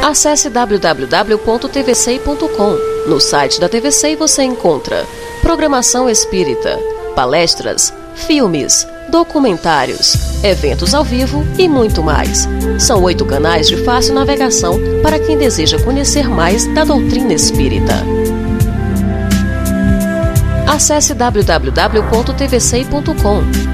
Acesse www.tvcei.com. No site da TVCEI você encontra programação espírita, palestras, filmes, documentários, eventos ao vivo e muito mais. São 8 canais de fácil navegação para quem deseja conhecer mais da doutrina espírita. Acesse www.tvcei.com.